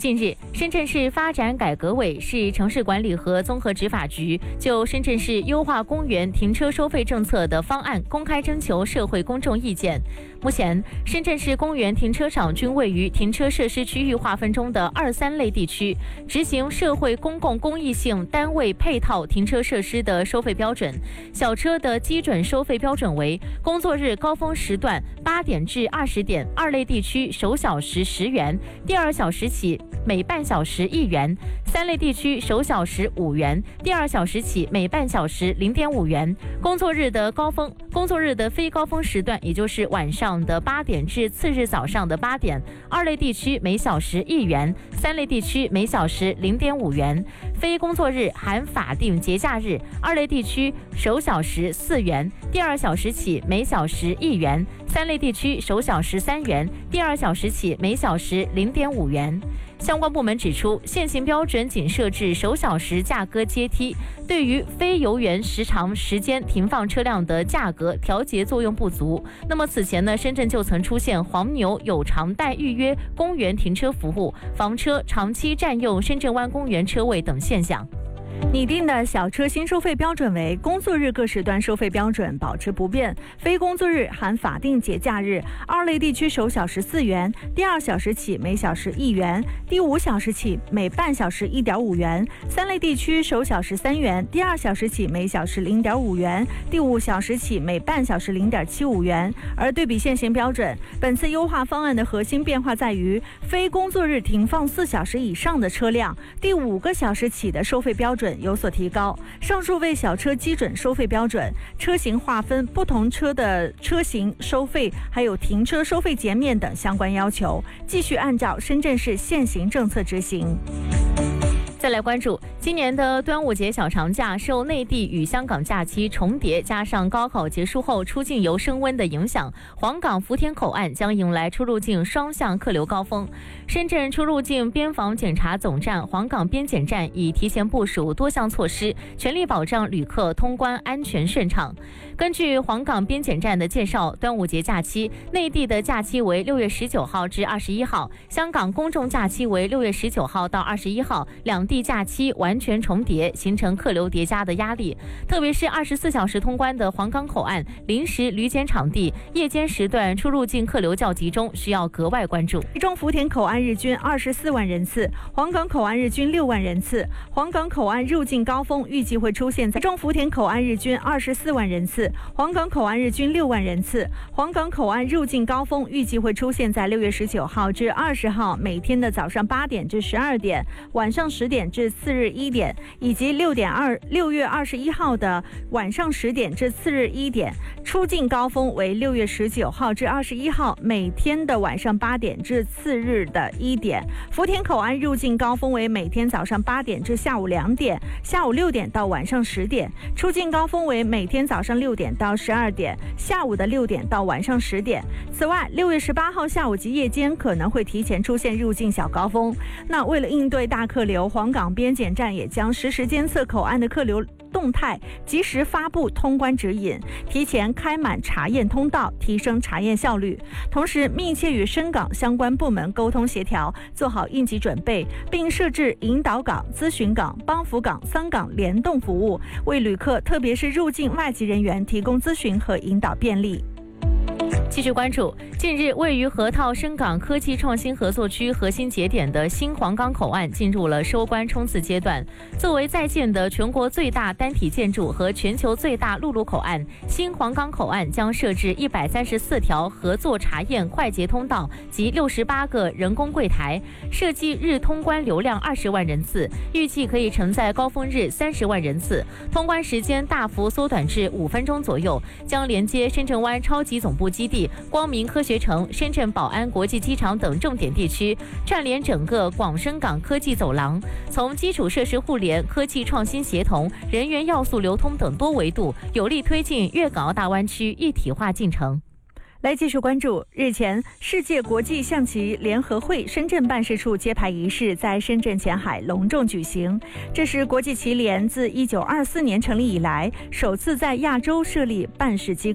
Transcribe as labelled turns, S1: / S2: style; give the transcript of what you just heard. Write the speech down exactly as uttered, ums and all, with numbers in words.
S1: 近日，深圳市发展改革委、市城市管理和综合执法局就深圳市优化公园停车收费政策的方案公开征求社会公众意见。目前，深圳市公园停车场均位于停车设施区域划分中的二三类地区，执行社会公共公益性单位配套停车设施的收费标准。小车的基准收费标准为工作日高峰时段八点至二十点，二类地区首小时十元，第二小时起每半小时一元；三类地区首小时五元，第二小时起每半小时零点五元。工作日的高峰、工作日的非高峰时段，也就是晚上的八点至次日早上的八点，二类地区每小时一元，三类地区每小时零点五元。非工作日含法定节假日，二类地区首小时四元，第二小时起每小时一元；三类地区首小时三元，第二小时起每小时零点五元。相关部门指出，现行标准仅设置首小时价格阶梯，对于非游园时长时间停放车辆的价格调节作用不足。那么此前呢，深圳就曾出现黄牛有偿代预约公园停车服务、房车长期占用深圳湾公园车位等现象。
S2: 拟定的小车新收费标准为工作日各时段收费标准保持不变，非工作日含法定节假日，二类地区首小时四元，第二小时起每小时一元，第五小时起每半小时一点五元；三类地区首小时三元，第二小时起每小时零点五元，第五小时起每半小时零点七五元。而对比现行标准，本次优化方案的核心变化在于，非工作日停放四小时以上的车辆，第五个小时起的收费标准有所提高。上述为小车基准收费标准，车型划分、不同车的车型收费，还有停车收费减免等相关要求，继续按照深圳市现行政策执行。
S1: 再来关注今年的端午节小长假，受内地与香港假期重叠，加上高考结束后出境游升温的影响，黄港福田口岸将迎来出入境双向客流高峰。深圳出入境边防检查总站黄港边检站已提前部署多项措施，全力保障旅客通关安全顺畅。根据黄港边检站的介绍，端午节假期，内地的假期为六月十九号至二十一号，香港公众假期为六月十九号到二十一号，两地假期完全重叠，形成客流叠加的压力。特别是二十四小时通关的黄港口岸临时旅检场地，夜间时段出入境客流较集中，需要格外关注。
S2: 其中福田口岸日均二十四万人次，黄港口岸日均六万人次。黄港口岸入境高峰预计会出现在中福田口岸日均二十四万人次，黄港口岸日均六万人次。黄港口岸入境高峰预计会出现在六月十九号至二十号每天的早上八点至十二点，晚上十点至次日一点，以及六点二六月二十一号的晚上十点至次日一点。出境高峰为六月十九号至二十一号每天的晚上八点至次日的一点。福田口岸入境高峰为每天早上八点至下午两点，下午六点到晚上十点。出境高峰为每天早上六点到十二点，下午的六点到晚上十点。此外，六月十八号下午及夜间可能会提前出现入境小高峰。那为了应对大客流，黄港边检站也将实时监测口岸的客流动态，及时发布通关指引，提前开满查验通道，提升查验效率。同时，密切与深港相关部门沟通协调，做好应急准备，并设置引导港、咨询港、帮扶港三港联动服务，为旅客特别是入境外籍人员提供咨询和引导便利。
S1: 继续关注，近日位于河套深港科技创新合作区核心节点的新黄港口岸进入了收官冲刺阶段。作为在建的全国最大单体建筑和全球最大陆路口岸，新黄港口岸将设置一百三十四条合作查验快捷通道及六十八个人工柜台，设计日通关流量二十万人次，预计可以承载高峰日三十万人次，通关时间大幅缩短至五分钟左右，将连接深圳湾超级总部基地、光明科学城、深圳宝安国际机场等重点地区，串联整个广深港科技走廊，从基础设施互联、科技创新协同、人员要素流通等多维度，有力推进粤港澳大湾区一体化进程。
S2: 来继续关注，日前，世界国际象棋联合会深圳办事处揭牌仪式在深圳前海隆重举行。这是国际棋联自一九二四年成立以来首次在亚洲设立办事机构。